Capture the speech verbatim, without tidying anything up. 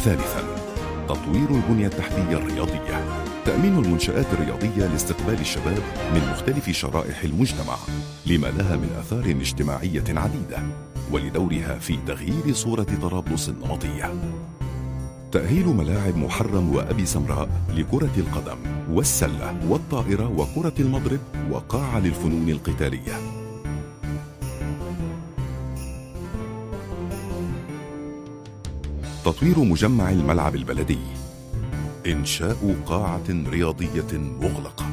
ثالثاً، تطوير البنية التحتية الرياضية، تأمين المنشآت الرياضية لاستقبال الشباب من مختلف شرائح المجتمع لما لها من آثار اجتماعية عديدة ولدورها في تغيير صورة طرابلس النمطية. تأهيل ملاعب محرم وأبي سمراء لكرة القدم والسلة والطائرة وكرة المضرب وقاعة للفنون القتالية. تطوير مجمع الملعب البلدي، إنشاء قاعة رياضية مغلقة.